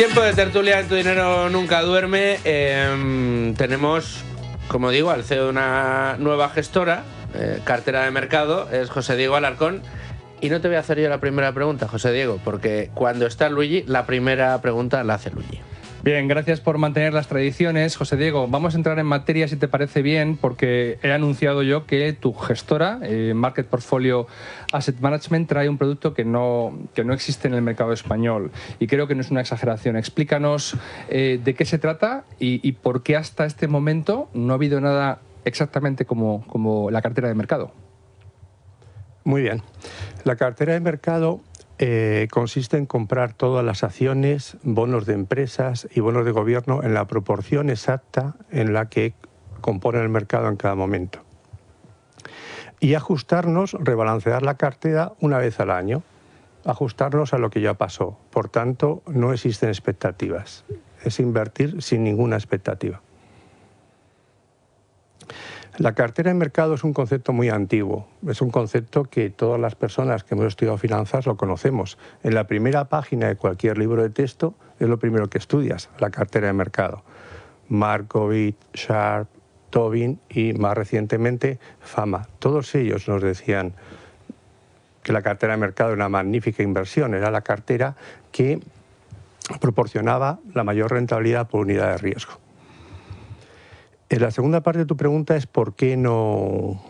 Tiempo de tertulia en Tu Dinero Nunca Duerme. Tenemos, como digo, al CEO de una nueva gestora, cartera de mercado, es José Diego Alarcón. Y no te voy a hacer yo la primera pregunta, José Diego, porque cuando está Luigi, la primera pregunta la hace Luigi. Bien, gracias por mantener las tradiciones, José Diego. Vamos a entrar en materia, si te parece bien, porque he anunciado yo que tu gestora, Market Portfolio Asset Management, trae un producto que no existe en el mercado español. Y creo que no es una exageración. Explícanos de qué se trata y por qué hasta este momento no ha habido nada exactamente como la cartera de mercado. Muy bien. La cartera de mercado consiste en comprar todas las acciones, bonos de empresas y bonos de gobierno en la proporción exacta en la que componen el mercado en cada momento. Y ajustarnos, rebalancear la cartera una vez al año, ajustarnos a lo que ya pasó. Por tanto, no existen expectativas. Es invertir sin ninguna expectativa. La cartera de mercado es un concepto muy antiguo, es un concepto que todas las personas que hemos estudiado finanzas lo conocemos. En la primera página de cualquier libro de texto es lo primero que estudias, la cartera de mercado. Markowitz, Sharpe, Tobin y más recientemente Fama. Todos ellos nos decían que la cartera de mercado era una magnífica inversión, era la cartera que proporcionaba la mayor rentabilidad por unidad de riesgo. La segunda parte de tu pregunta es ¿por qué no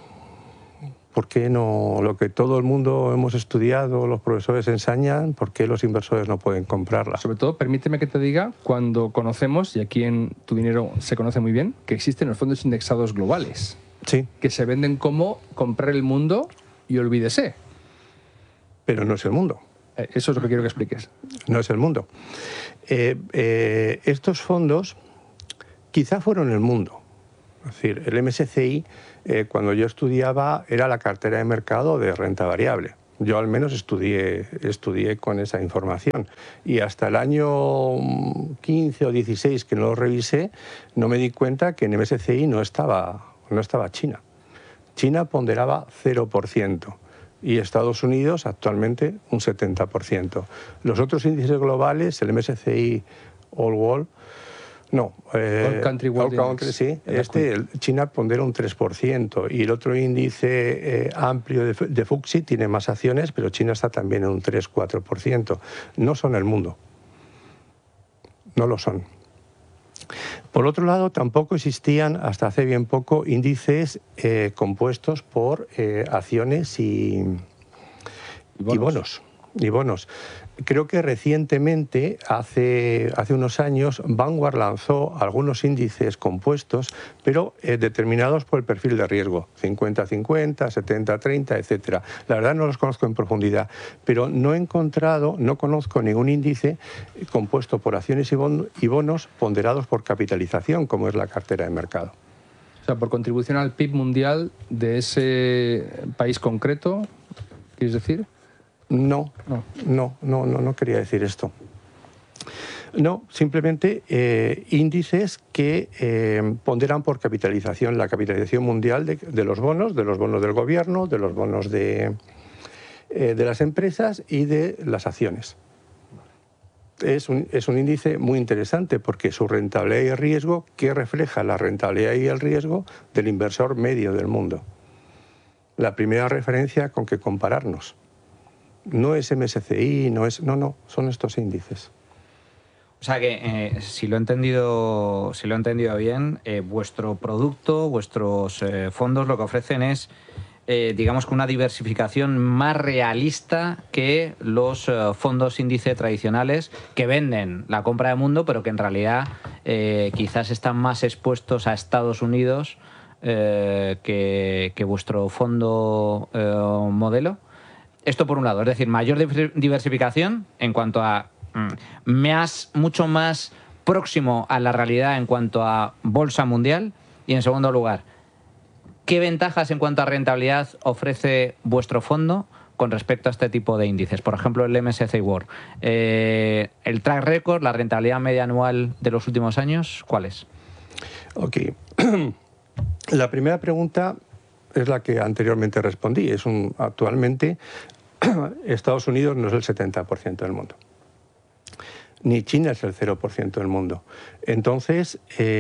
lo que todo el mundo hemos estudiado, los profesores enseñan, por qué los inversores no pueden comprarla? Sobre todo, permíteme que te diga, cuando conocemos, y aquí en Tu Dinero se conoce muy bien, que existen los fondos indexados globales. Sí. Que se venden como comprar el mundo y olvídese. Pero no es el mundo. Eso es lo que quiero que expliques. No es el mundo. Estos fondos quizá fueron el mundo. Es decir, el MSCI, cuando yo estudiaba, era la cartera de mercado de renta variable. Yo al menos estudié con esa información. Y hasta el año 15 o 16, que no lo revisé, no me di cuenta que en MSCI no estaba China. China ponderaba 0%. Y Estados Unidos actualmente un 70%. Los otros índices globales, el MSCI All World, no, All Country World Index. Sí, China pondera un 3% y el otro índice amplio de FTSE tiene más acciones, pero China está también en un 3-4%. No son el mundo, no lo son. Por otro lado, tampoco existían, hasta hace bien poco, índices compuestos por acciones y bonos. Creo que recientemente, hace unos años, Vanguard lanzó algunos índices compuestos, pero determinados por el perfil de riesgo, 50-50, 70-30, etc. La verdad no los conozco en profundidad, pero no conozco ningún índice compuesto por acciones y bonos ponderados por capitalización, como es la cartera de mercado. O sea, por contribución al PIB mundial de ese país concreto, ¿quieres decir? No quería decir esto. No, simplemente índices que ponderan por capitalización, la capitalización mundial de los bonos del gobierno, de los bonos de las empresas y de las acciones. Es un índice muy interesante porque su rentabilidad y el riesgo, que refleja la rentabilidad y el riesgo del inversor medio del mundo. La primera referencia con que compararnos. No es MSCI, son estos índices. O sea que, si lo he entendido bien, vuestro producto, vuestros fondos lo que ofrecen es, digamos que una diversificación más realista que los fondos índice tradicionales que venden la compra de mundo, pero que en realidad quizás están más expuestos a Estados Unidos que vuestro fondo modelo. Esto por un lado, es decir, mayor diversificación en cuanto a mucho más próximo a la realidad en cuanto a bolsa mundial. Y en segundo lugar, ¿qué ventajas en cuanto a rentabilidad ofrece vuestro fondo con respecto a este tipo de índices? Por ejemplo, el MSCI World. El track record, la rentabilidad media anual de los últimos años, ¿cuál es? Ok. La primera pregunta es la que anteriormente respondí. Actualmente Estados Unidos no es el 70% del mundo. ni China es el 0% del mundo. Entonces,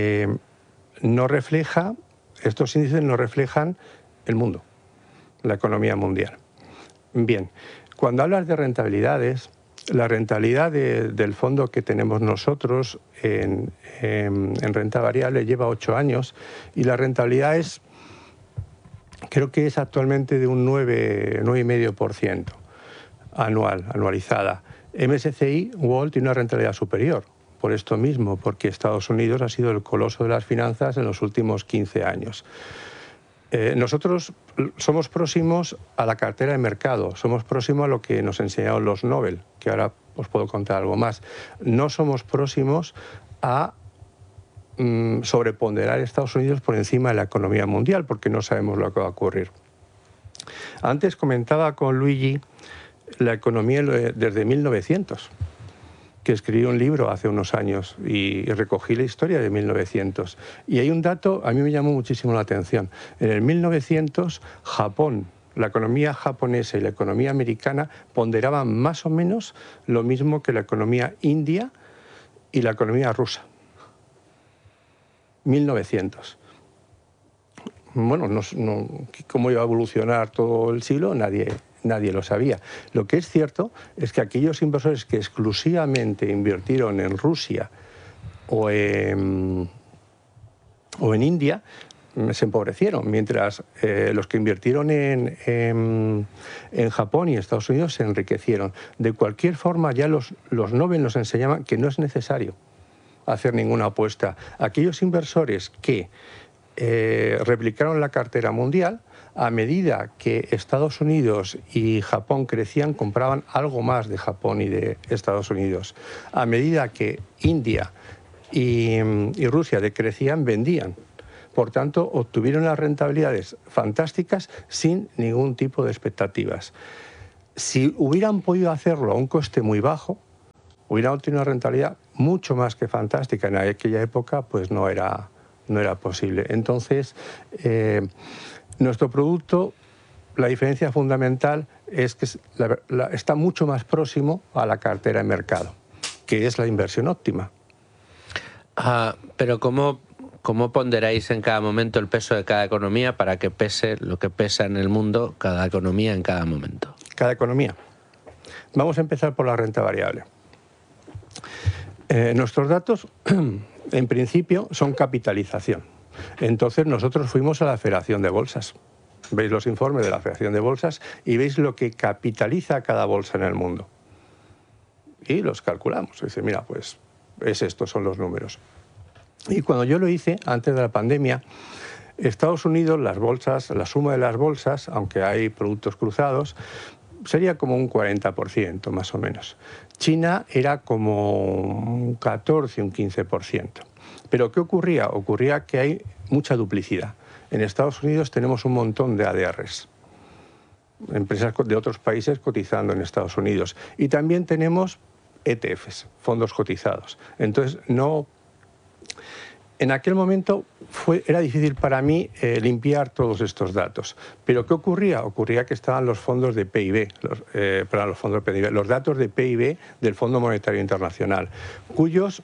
estos índices no reflejan el mundo, la economía mundial. Bien, cuando hablas de rentabilidades, la rentabilidad del fondo que tenemos nosotros en renta variable lleva 8 años y la rentabilidad creo que es actualmente de un 9,5% anualizada. MSCI World tiene una rentabilidad superior, por esto mismo, porque Estados Unidos ha sido el coloso de las finanzas en los últimos 15 años. Nosotros somos próximos a la cartera de mercado, somos próximos a lo que nos enseñaron los Nobel, que ahora os puedo contar algo más. No somos próximos a sobreponderar a Estados Unidos por encima de la economía mundial, porque no sabemos lo que va a ocurrir. Antes comentaba con Luigi la economía desde 1900, que escribí un libro hace unos años y recogí la historia de 1900. Y hay un dato, a mí me llamó muchísimo la atención. En el 1900, Japón, la economía japonesa y la economía americana ponderaban más o menos lo mismo que la economía india y la economía rusa. 1900. Bueno, cómo iba a evolucionar todo el siglo, nadie lo sabía. Lo que es cierto es que aquellos inversores que exclusivamente invirtieron en Rusia o en India se empobrecieron, mientras los que invirtieron en Japón y Estados Unidos se enriquecieron. De cualquier forma, ya los Nobel nos enseñaban que no es necesario hacer ninguna apuesta. Aquellos inversores que replicaron la cartera mundial, a medida que Estados Unidos y Japón crecían, compraban algo más de Japón y de Estados Unidos. A medida que India y Rusia decrecían, vendían. Por tanto, obtuvieron las rentabilidades fantásticas sin ningún tipo de expectativas. Si hubieran podido hacerlo a un coste muy bajo, hubieran obtenido una rentabilidad mucho más que fantástica. En aquella época pues no era posible. Entonces, nuestro producto, la diferencia fundamental es que está mucho más próximo a la cartera de mercado, que es la inversión óptima. Pero ¿cómo ponderáis en cada momento el peso de cada economía para que pese lo que pesa en el mundo cada economía en cada momento? Cada economía. Vamos a empezar por la renta variable. Nuestros datos, en principio, son capitalización. Entonces nosotros fuimos a la Federación de Bolsas. Veis los informes de la Federación de Bolsas y veis lo que capitaliza cada bolsa en el mundo. Y los calculamos. Dice, mira, pues estos son los números. Y cuando yo lo hice, antes de la pandemia, Estados Unidos, las bolsas, la suma de las bolsas, aunque hay productos cruzados, sería como un 40% más o menos. China era como un 14, un 15%. Pero ¿qué ocurría? Ocurría que hay mucha duplicidad. En Estados Unidos tenemos un montón de ADRs, empresas de otros países cotizando en Estados Unidos. Y también tenemos ETFs, fondos cotizados. Entonces, en aquel momento era difícil para mí limpiar todos estos datos. ¿Pero qué ocurría? Ocurría que estaban los fondos de PIB, los datos de PIB del Fondo Monetario Internacional, cuyos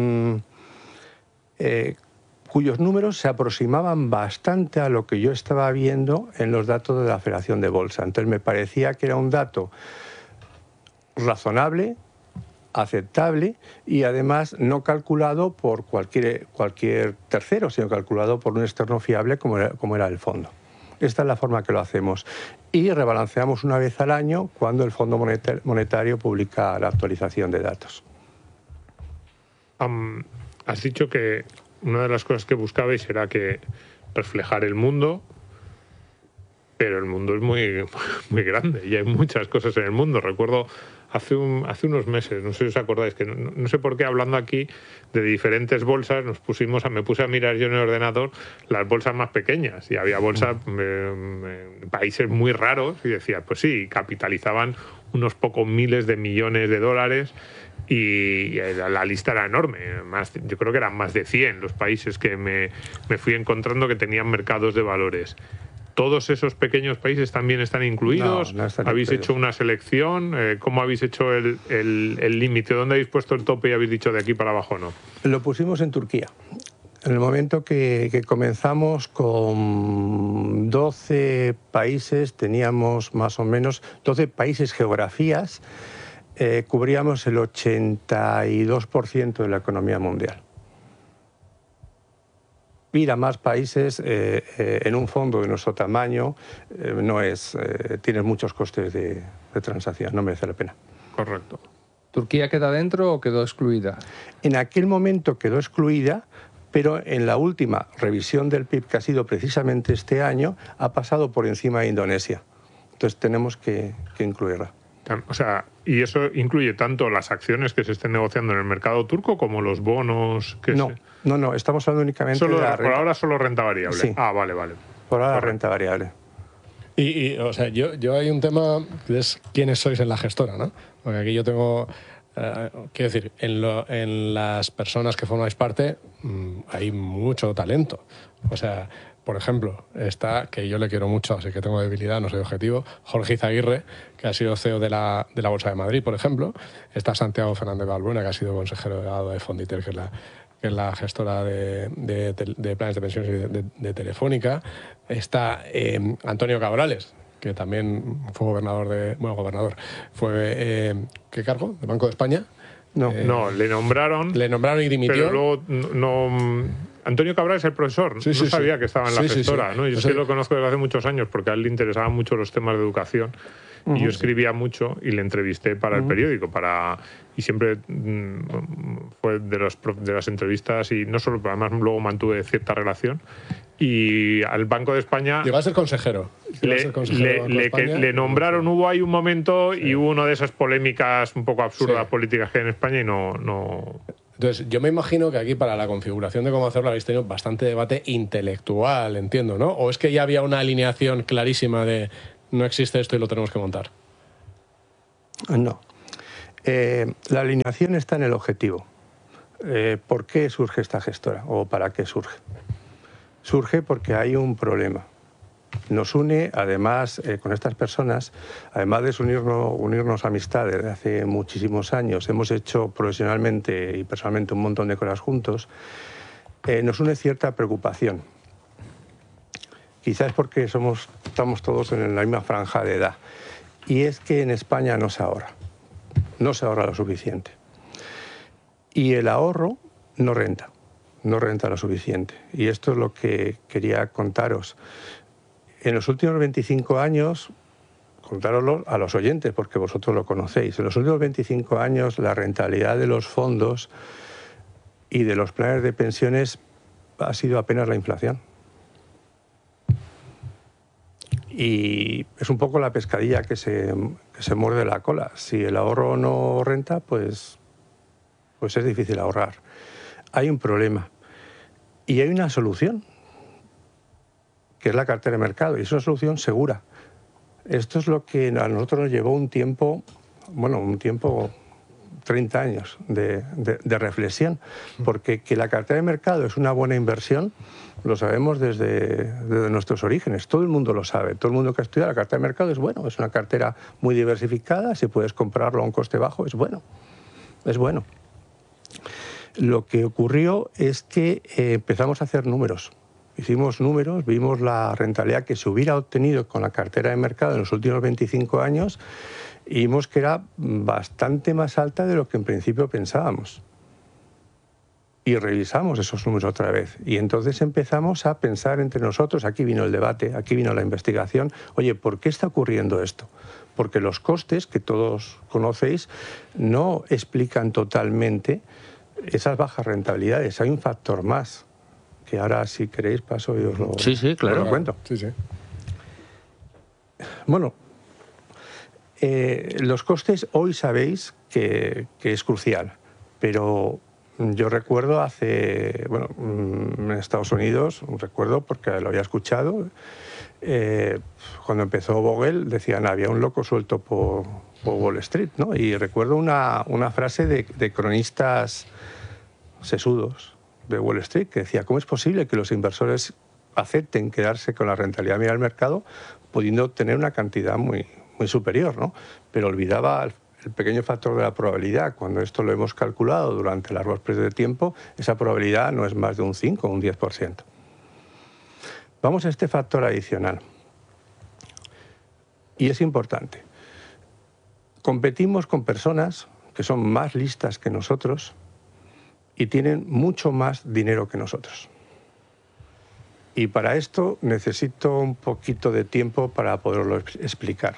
números se aproximaban bastante a lo que yo estaba viendo en los datos de la Federación de Bolsa. Entonces me parecía que era un dato razonable, aceptable y además no calculado por cualquier tercero, sino calculado por un externo fiable como era el fondo. Esta es la forma que lo hacemos. Y rebalanceamos una vez al año cuando el Fondo Monetario publica la actualización de datos. Has dicho que una de las cosas que buscabais era que reflejar el mundo, pero el mundo es muy, muy grande y hay muchas cosas en el mundo. Recuerdo hace unos meses, no sé si os acordáis, que no sé por qué hablando aquí de diferentes bolsas me puse a mirar yo en el ordenador las bolsas más pequeñas y había bolsas en países muy raros y decía, pues sí, capitalizaban unos pocos miles de millones de dólares y la lista era enorme. Yo creo que eran más de 100 los países que me fui encontrando que tenían mercados de valores. ¿Todos esos pequeños países también están incluidos? No están ¿Habéis incluidos. hecho una selección? ¿Cómo habéis hecho el límite? ¿Dónde habéis puesto el tope y habéis dicho de aquí para abajo no? Lo pusimos en Turquía. En el momento que comenzamos con 12 países, teníamos más o menos 12 países, geografías, cubríamos el 82% de la economía mundial. Ir a más países en un fondo de nuestro tamaño tienes muchos costes de transacción, no merece la pena. Correcto. ¿Turquía queda dentro o quedó excluida? En aquel momento quedó excluida, pero en la última revisión del PIB, que ha sido precisamente este año, ha pasado por encima de Indonesia. Entonces tenemos que incluirla. O sea, y eso incluye tanto las acciones que se estén negociando en el mercado turco como los bonos que No, estamos hablando únicamente Solo, de la por renta. ahora solo renta variable. Sí. Ah, vale. Por ahora la Correcto. renta variable. O sea, yo hay un tema que es quiénes sois en la gestora, ¿no? Porque aquí yo tengo, quiero decir, en las personas que formáis parte hay mucho talento. O sea, por ejemplo, está, que yo le quiero mucho, así que tengo debilidad, no soy objetivo, Jorge Izaguirre, que ha sido CEO de la Bolsa de Madrid, por ejemplo. Está Santiago Fernández Balbuena, que ha sido consejero delegado de Fonditer, que es la gestora de planes de pensiones y de Telefónica. Está Antonio Cabrales, que también fue gobernador. ¿Qué cargo? ¿De Banco de España? No, le nombraron y dimitió. pero luego no... Antonio Cabral es el profesor. Sí, sabía que estaba en la gestora. sí. ¿no? Yo es que lo conozco desde hace muchos años porque a él le interesaban mucho los temas de educación. Y yo escribía mucho y le entrevisté para el periódico. Y siempre fue de las entrevistas y no solo, pero además luego mantuve cierta relación. Y al Banco de España... Llegó a ser consejero. Le nombraron, hubo ahí un momento y hubo una de esas polémicas un poco absurdas políticas que hay en España y no... Entonces, yo me imagino que aquí para la configuración de cómo hacerlo habéis tenido bastante debate intelectual, entiendo, ¿no? ¿O es que ya había una alineación clarísima de no existe esto y lo tenemos que montar? No. La alineación está en el objetivo. ¿Por qué surge esta gestora o para qué surge? Surge porque hay un problema. Nos une, además, con estas personas, además de unirnos amistad desde hace muchísimos años, hemos hecho profesionalmente y personalmente un montón de cosas juntos, nos une cierta preocupación. Quizás porque estamos todos en la misma franja de edad. Y es que en España no se ahorra lo suficiente. Y el ahorro no renta lo suficiente. Y esto es lo que quería contaros. En los últimos 25 años, contároslo a los oyentes, porque vosotros lo conocéis, en los últimos 25 años la rentabilidad de los fondos y de los planes de pensiones ha sido apenas la inflación. Y es un poco la pescadilla que se muerde la cola. Si el ahorro no renta, pues es difícil ahorrar. Hay un problema y hay una solución, que es la cartera de mercado, y es una solución segura. Esto es lo que a nosotros nos llevó un tiempo, 30 años de reflexión, porque que la cartera de mercado es una buena inversión, lo sabemos desde nuestros orígenes. Todo el mundo lo sabe, todo el mundo que ha estudiado la cartera de mercado es bueno, es una cartera muy diversificada, si puedes comprarlo a un coste bajo, es bueno. Lo que ocurrió es que empezamos a hacer números. Hicimos números, vimos la rentabilidad que se hubiera obtenido con la cartera de mercado en los últimos 25 años y vimos que era bastante más alta de lo que en principio pensábamos. Y revisamos esos números otra vez. Y entonces empezamos a pensar entre nosotros, aquí vino el debate, aquí vino la investigación, oye, ¿por qué está ocurriendo esto? Porque los costes, que todos conocéis, no explican totalmente esas bajas rentabilidades. Hay un factor más, que ahora si queréis paso y os lo, claro. os lo cuento. Sí. Bueno, los costes hoy sabéis que es crucial, pero yo recuerdo en Estados Unidos, recuerdo porque lo había escuchado, cuando empezó Bogle decían había un loco suelto por Wall Street, ¿no? Y recuerdo una frase de cronistas sesudos de Wall Street que decía, ¿cómo es posible que los inversores acepten quedarse con la rentabilidad media del mercado, pudiendo tener una cantidad muy, muy superior, ¿no? Pero olvidaba el pequeño factor de la probabilidad. Cuando esto lo hemos calculado durante largos periodos de tiempo, esa probabilidad no es más de un 5 o un 10%. Vamos a este factor adicional. Y es importante. Competimos con personas que son más listas que nosotros y tienen mucho más dinero que nosotros. Y para esto necesito un poquito de tiempo para poderlo explicar.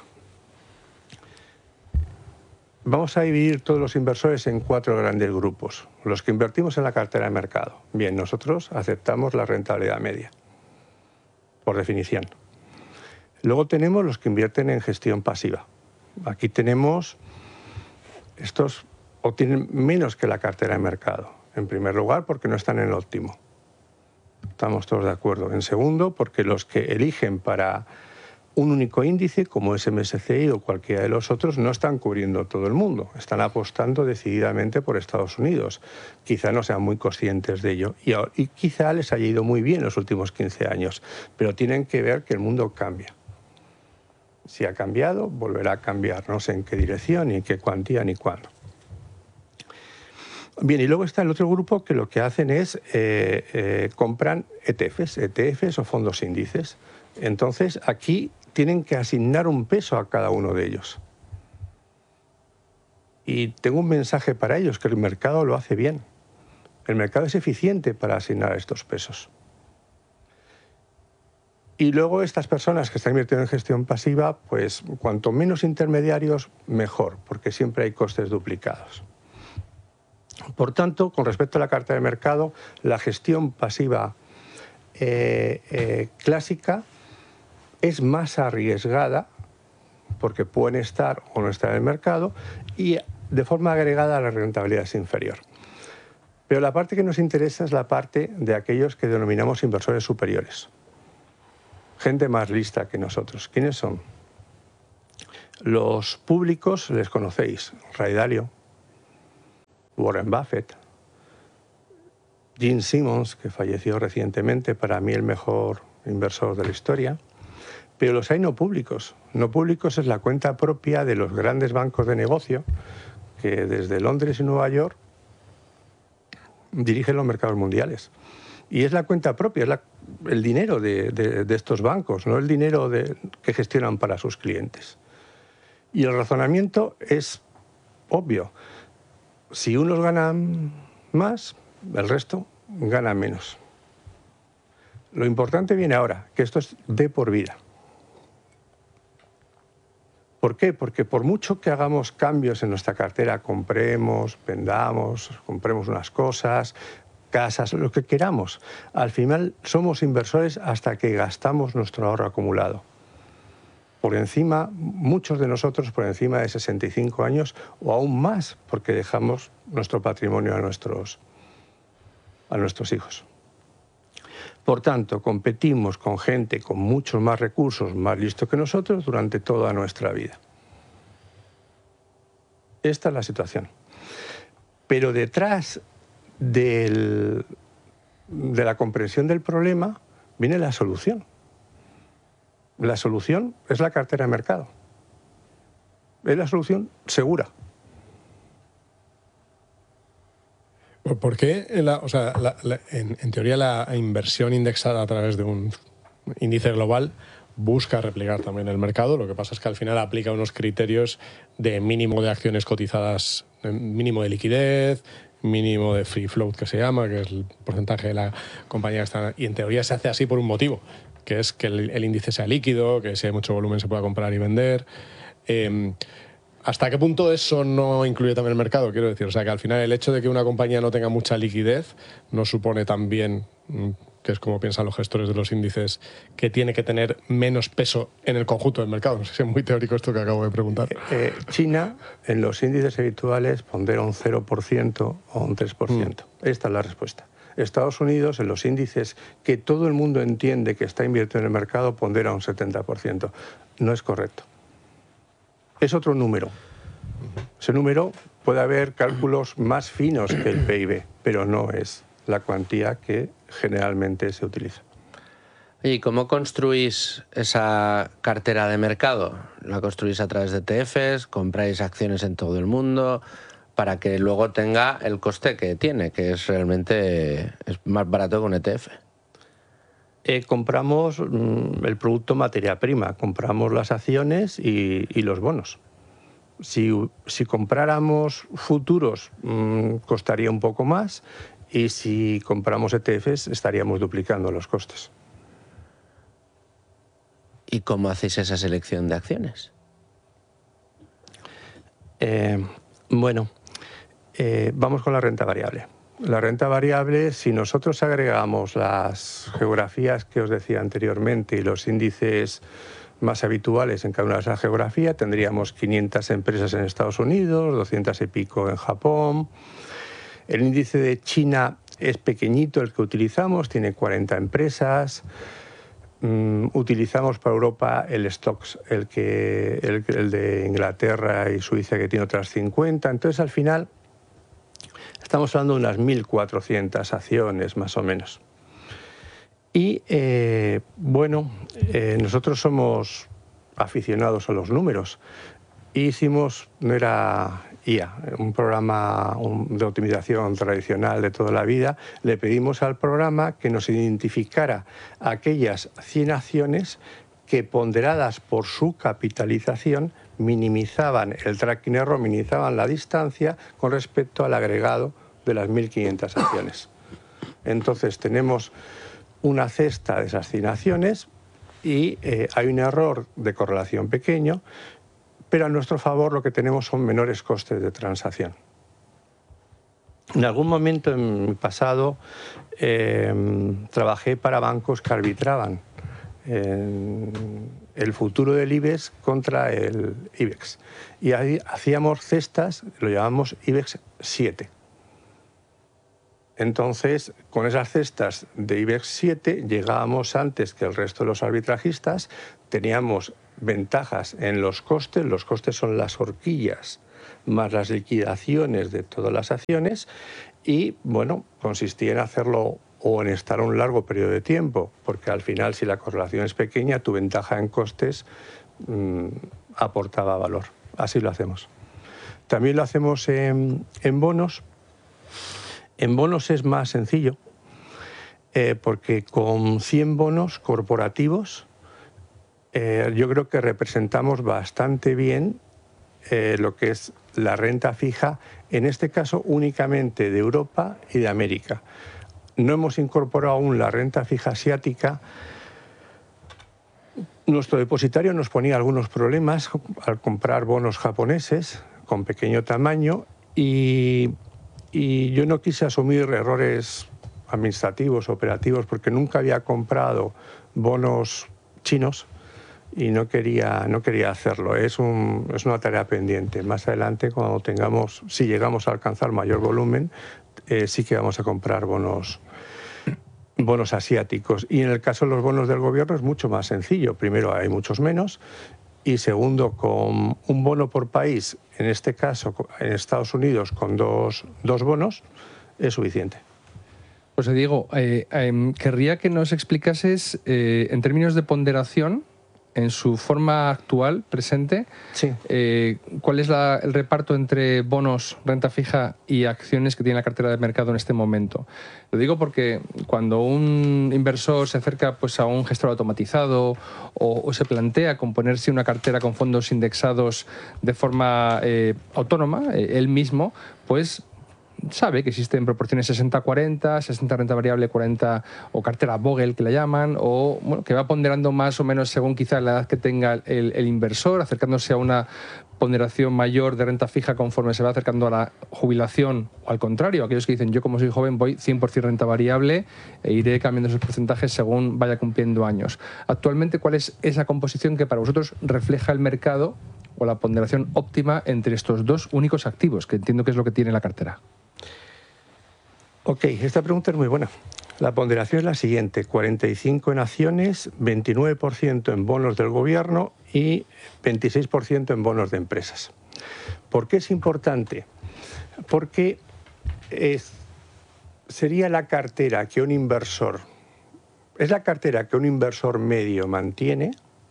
Vamos a dividir todos los inversores en 4 grandes grupos. Los que invertimos en la cartera de mercado. Bien, nosotros aceptamos la rentabilidad media, por definición. Luego tenemos los que invierten en gestión pasiva. Aquí tenemos, estos obtienen menos que la cartera de mercado. En primer lugar, porque no están en el óptimo. Estamos todos de acuerdo. En segundo, porque los que eligen para un único índice, como es MSCI o cualquiera de los otros, no están cubriendo todo el mundo. Están apostando decididamente por Estados Unidos. Quizá no sean muy conscientes de ello. Y quizá les haya ido muy bien los últimos 15 años. Pero tienen que ver que el mundo cambia. Si ha cambiado, volverá a cambiar. No sé en qué dirección, ni en qué cuantía, ni cuándo. Bien, y luego está el otro grupo que lo que hacen es compran ETFs o fondos índices. Entonces, aquí tienen que asignar un peso a cada uno de ellos. Y tengo un mensaje para ellos, que el mercado lo hace bien. El mercado es eficiente para asignar estos pesos. Y luego estas personas que están invirtiendo en gestión pasiva, pues cuanto menos intermediarios, mejor, porque siempre hay costes duplicados. Por tanto, con respecto a la cartera de mercado, la gestión pasiva clásica es más arriesgada, porque pueden estar o no estar en el mercado, y de forma agregada la rentabilidad es inferior. Pero la parte que nos interesa es la parte de aquellos que denominamos inversores superiores. Gente más lista que nosotros. ¿Quiénes son? Los públicos les conocéis. Ray Dalio, Warren Buffett, Gene Simmons, que falleció recientemente, para mí el mejor inversor de la historia. Pero los hay no públicos. No públicos es la cuenta propia de los grandes bancos de negocio que desde Londres y Nueva York dirigen los mercados mundiales. Y es la cuenta propia, es el dinero de estos bancos, no el dinero que gestionan para sus clientes. Y el razonamiento es obvio. Si unos ganan más, el resto gana menos. Lo importante viene ahora, que esto es de por vida. ¿Por qué? Porque por mucho que hagamos cambios en nuestra cartera, compremos, vendamos, compremos unas cosas, casas, lo que queramos, al final somos inversores hasta que gastamos nuestro ahorro acumulado. Por encima, muchos de nosotros por encima de 65 años o aún más, porque dejamos nuestro patrimonio a nuestros hijos. Por tanto, competimos con gente con muchos más recursos, más listo que nosotros, durante toda nuestra vida. Esta es la situación. Pero detrás de la comprensión del problema viene la solución. La solución es la cartera de mercado. Es la solución segura. ¿Por qué en teoría la inversión indexada a través de un índice global busca replicar también el mercado? Lo que pasa es que al final aplica unos criterios de mínimo de acciones cotizadas, mínimo de liquidez, mínimo de free float, que se llama, que es el porcentaje de la compañía que está... Y en teoría se hace así por un motivo, que es que el índice sea líquido, que si hay mucho volumen se pueda comprar y vender. ¿Hasta qué punto eso no incluye también el mercado? Quiero decir, o sea, que al final el hecho de que una compañía no tenga mucha liquidez no supone también, que es como piensan los gestores de los índices, que tiene que tener menos peso en el conjunto del mercado. No sé si es muy teórico esto que acabo de preguntar. China, en los índices habituales, pondera un 0% o un 3%. Esta es la respuesta. Estados Unidos, en los índices que todo el mundo entiende que está invirtiendo en el mercado, pondera un 70%. No es correcto. Es otro número. Ese número puede haber cálculos más finos que el PIB, pero no es la cuantía que generalmente se utiliza. ¿Y cómo construís esa cartera de mercado? ¿La construís a través de ETFs? ¿Compráis acciones en todo el mundo? Para que luego tenga el coste que tiene, que es realmente es más barato que un ETF. Compramos el producto materia prima, compramos las acciones y los bonos. Si compráramos futuros costaría un poco más, y si compramos ETFs estaríamos duplicando los costes. ¿Y cómo hacéis esa selección de acciones? Vamos con la renta variable. La renta variable, si nosotros agregamos las geografías que os decía anteriormente y los índices más habituales en cada una de esas geografías, tendríamos 500 empresas en Estados Unidos, 200 y pico en Japón. El índice de China es pequeñito, el que utilizamos, tiene 40 empresas. Utilizamos para Europa el STOXX, el de Inglaterra y Suiza, que tiene otras 50. Entonces, al final, estamos hablando de unas 1.400 acciones, más o menos. Y, nosotros somos aficionados a los números. Hicimos, no era IA, un programa de optimización tradicional de toda la vida. Le pedimos al programa que nos identificara aquellas 100 acciones que, ponderadas por su capitalización, minimizaban el tracking error, minimizaban la distancia con respecto al agregado de las 1.500 acciones. Entonces tenemos una cesta de esas 100 acciones y hay un error de correlación pequeño, pero a nuestro favor lo que tenemos son menores costes de transacción. En algún momento en mi pasado trabajé para bancos que arbitraban el futuro del IBEX contra el IBEX. Y ahí hacíamos cestas, lo llamamos IBEX 7. Entonces, con esas cestas de IBEX 7 llegábamos antes que el resto de los arbitrajistas, teníamos ventajas en los costes son las horquillas más las liquidaciones de todas las acciones, y bueno, consistía en hacerlo o en estar un largo periodo de tiempo, porque al final, si la correlación es pequeña, tu ventaja en costes aportaba valor. Así lo hacemos. También lo hacemos en bonos. En bonos es más sencillo, porque con 100 bonos corporativos yo creo que representamos bastante bien lo que es la renta fija, en este caso únicamente de Europa y de América. No hemos incorporado aún la renta fija asiática. Nuestro depositario nos ponía algunos problemas al comprar bonos japoneses con pequeño tamaño, y yo no quise asumir errores administrativos, operativos, porque nunca había comprado bonos chinos y no quería hacerlo. Es una tarea pendiente. Más adelante, cuando si llegamos a alcanzar mayor volumen, sí que vamos a comprar bonos asiáticos. Y en el caso de los bonos del gobierno es mucho más sencillo. Primero, hay muchos menos, y segundo, con un bono por país, en este caso en Estados Unidos con dos bonos, es suficiente. Pues Diego, querría que nos explicases en términos de ponderación, en su forma actual, presente, sí, ¿cuál es el reparto entre bonos, renta fija y acciones que tiene la cartera de mercado en este momento? Lo digo porque cuando un inversor se acerca pues, a un gestor automatizado o se plantea componerse una cartera con fondos indexados de forma autónoma, él mismo, pues sabe que existen proporciones 60-40, 60 renta variable, 40 o cartera Vogel que la llaman, o bueno, que va ponderando más o menos según quizá la edad que tenga el inversor, acercándose a una ponderación mayor de renta fija conforme se va acercando a la jubilación, o al contrario, aquellos que dicen yo como soy joven voy 100% renta variable e iré cambiando esos porcentajes según vaya cumpliendo años. Actualmente, ¿cuál es esa composición que para vosotros refleja el mercado o la ponderación óptima entre estos dos únicos activos, que entiendo que es lo que tiene la cartera? Ok, esta pregunta es muy buena. La ponderación es la siguiente: 45% en acciones, 29% en bonos del gobierno y 26% en bonos de empresas. ¿Por qué es importante? Porque sería la cartera que un inversor Es la cartera que un inversor medio mantiene,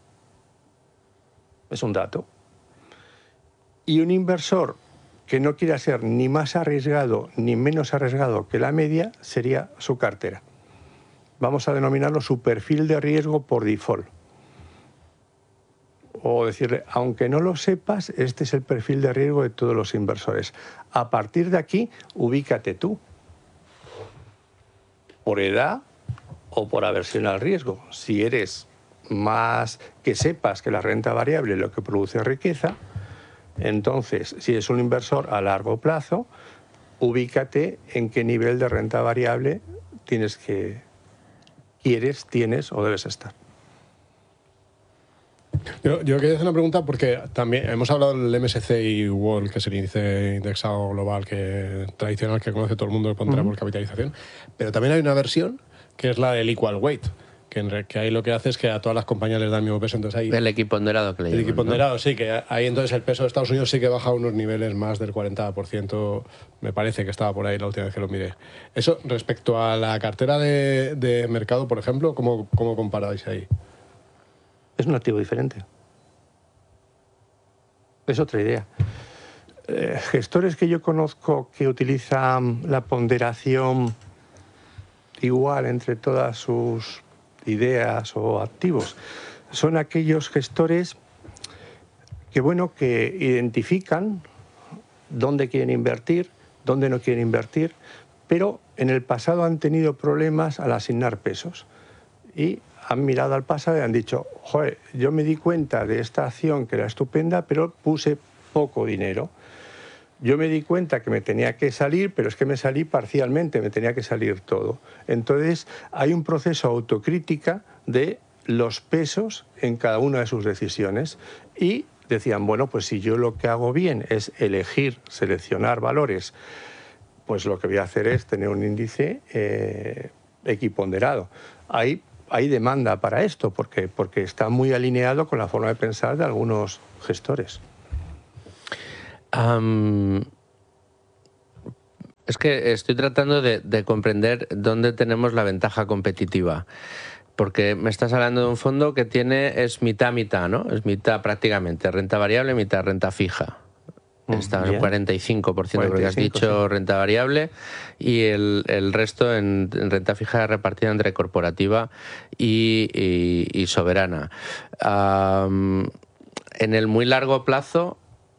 es un dato, y un inversor que no quiera ser ni más arriesgado ni menos arriesgado que la media sería su cartera. Vamos a denominarlo su perfil de riesgo por default. O decirle, aunque no lo sepas, este es el perfil de riesgo de todos los inversores. A partir de aquí, ubícate tú. Por edad o por aversión al riesgo. Si eres más que sepas que la renta variable es lo que produce riqueza, entonces, si eres un inversor a largo plazo, ubícate en qué nivel de renta variable tienes o debes estar. Yo quería hacer una pregunta porque también hemos hablado del MSCI World, que es el índice indexado global tradicional que conoce todo el mundo, pondrá por capitalización, pero también hay una versión que es la del Equal Weight, que ahí lo que hace es que a todas las compañías les da el mismo peso. Entonces ahí, El equiponderado que le llaman, el equiponderado, ¿no? Sí, que ahí entonces el peso de Estados Unidos sí que baja a unos niveles más del 40%, me parece que estaba por ahí la última vez que lo miré. Eso, respecto a la cartera de mercado, por ejemplo, ¿cómo comparáis ahí? Es un activo diferente. Es otra idea. Gestores que yo conozco que utilizan la ponderación igual entre todas sus ideas o activos son aquellos gestores que identifican dónde quieren invertir, dónde no quieren invertir, pero en el pasado han tenido problemas al asignar pesos y han mirado al pasado y han dicho, joder, yo me di cuenta de esta acción que era estupenda, pero puse poco dinero. Yo me di cuenta que me tenía que salir, pero es que me salí parcialmente, me tenía que salir todo. Entonces, hay un proceso autocrítica de los pesos en cada una de sus decisiones. Y decían, bueno, pues si yo lo que hago bien es elegir, seleccionar valores, pues lo que voy a hacer es tener un índice equiponderado. Hay demanda para esto, porque está muy alineado con la forma de pensar de algunos gestores. Es que estoy tratando de comprender dónde tenemos la ventaja competitiva. Porque me estás hablando de un fondo que es mitad-mitad, ¿no? Es mitad prácticamente renta variable, mitad renta fija. Está en 45%, creo que has dicho, sí. Renta variable, y el resto en renta fija repartida entre corporativa y soberana. En el muy largo plazo,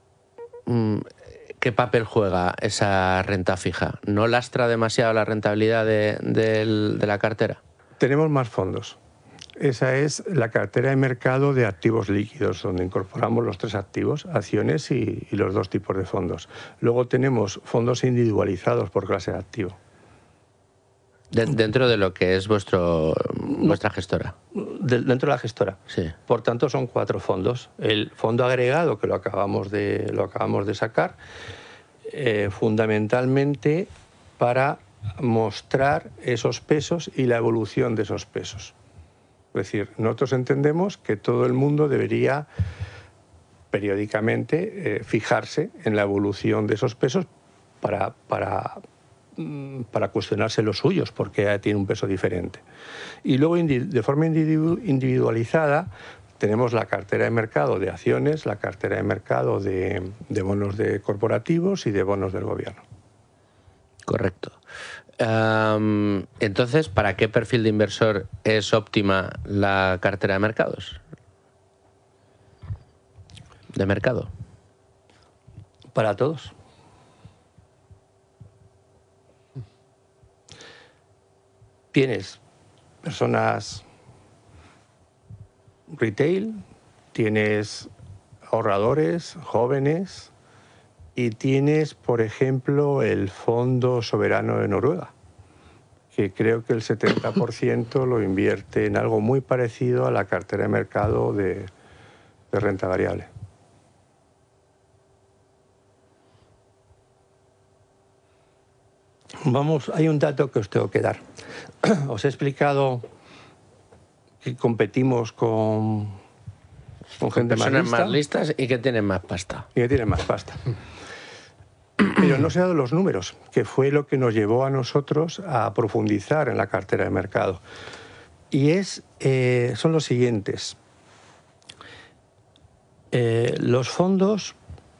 ¿qué papel juega esa renta fija? ¿No lastra demasiado la rentabilidad de la cartera? Tenemos más fondos. Esa es la cartera de mercado de activos líquidos, donde incorporamos los 3 activos, acciones y los 2 tipos de fondos. Luego tenemos fondos individualizados por clase de activo. Dentro de lo que es vuestra gestora. Dentro de la gestora. Sí. Por tanto, son 4 fondos. El fondo agregado, que lo acabamos de sacar, fundamentalmente para mostrar esos pesos y la evolución de esos pesos. Es decir, nosotros entendemos que todo el mundo debería periódicamente fijarse en la evolución de esos pesos para cuestionarse los suyos, porque tiene un peso diferente. Y luego, de forma individualizada, tenemos la cartera de mercado de acciones, la cartera de mercado de bonos de corporativos y de bonos del gobierno. Correcto. Entonces, ¿para qué perfil de inversor es óptima la cartera de mercados? ¿De mercado? Para todos. Tienes personas retail, tienes ahorradores, jóvenes, y tienes, por ejemplo, el Fondo Soberano de Noruega, que creo que el 70% lo invierte en algo muy parecido a la cartera de mercado de renta variable. Hay un dato que os tengo que dar. Os he explicado que competimos con gente más listas y que tienen más pasta. Y que tienen más pasta. Pero no se han dado los números, que fue lo que nos llevó a nosotros a profundizar en la cartera de mercado. Y son los siguientes. Los fondos...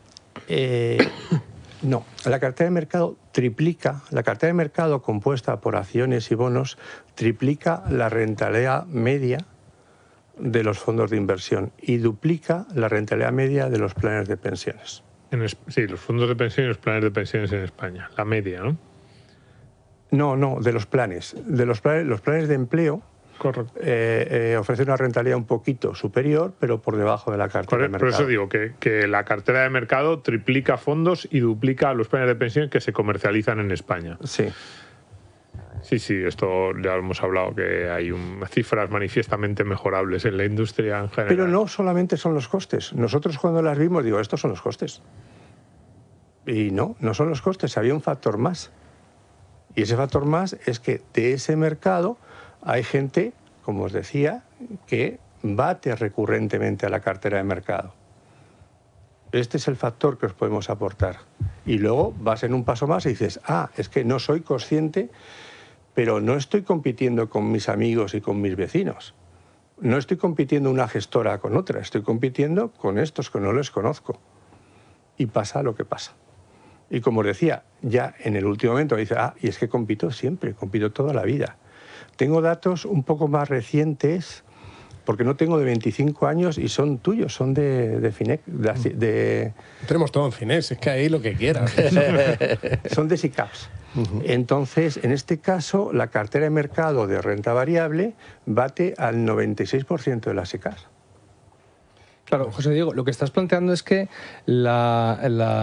no, la cartera de mercado triplica, la cartera de mercado compuesta por acciones y bonos triplica la rentabilidad media de los fondos de inversión y duplica la rentabilidad media de los planes de pensiones. Sí, los fondos de pensiones y los planes de pensiones en España, la media, ¿no? No, de los planes. Los planes de empleo ofrecen una rentabilidad un poquito superior, pero por debajo de la cartera de mercado. Por eso digo que la cartera de mercado triplica fondos y duplica los planes de pensión que se comercializan en España. Sí. Sí, esto ya lo hemos hablado, que hay cifras manifiestamente mejorables en la industria en general. Pero no solamente son los costes. Nosotros cuando las vimos, digo, estos son los costes. Y no son los costes, había un factor más. Y ese factor más es que de ese mercado hay gente, como os decía, que bate recurrentemente a la cartera de mercado. Este es el factor que os podemos aportar. Y luego vas en un paso más y dices, es que no soy consciente, pero no estoy compitiendo con mis amigos y con mis vecinos. No estoy compitiendo una gestora con otra, estoy compitiendo con estos que no les conozco. Y pasa lo que pasa. Y como os decía, ya en el último momento dice, y es que compito siempre, compito toda la vida. Tengo datos un poco más recientes, porque no tengo de 25 años y son tuyos, son de Finec. Tenemos todo en Finec, es que ahí lo que quieras. Son de SICAPs. Entonces, en este caso, la cartera de mercado de renta variable bate al 96% de las SICAPs. Claro, José Diego, lo que estás planteando es que la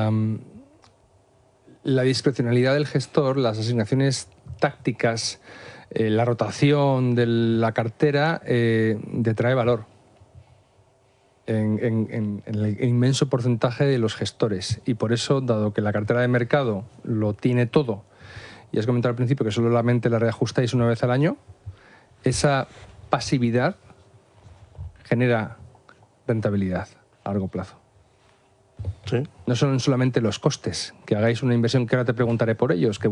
discrecionalidad del gestor, las asignaciones tácticas, la rotación de la cartera detrae valor en el inmenso porcentaje de los gestores. Y por eso, dado que la cartera de mercado lo tiene todo, y has comentado al principio que solamente la reajustáis una vez al año, esa pasividad genera rentabilidad a largo plazo. Sí. No son solamente los costes, que hagáis una inversión, que ahora te preguntaré por ellos, que